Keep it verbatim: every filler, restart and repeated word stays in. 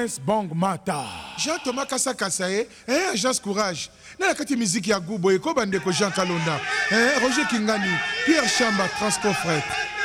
Prince Bong Mata. Jean-Thomas Kassa Kassaye, eh, Agence Courage. Na kati musique ya Gubo, Eko Bandeko Jean Kalonda, eh, Roger Kingani, Pierre Chamba, Transport Fret.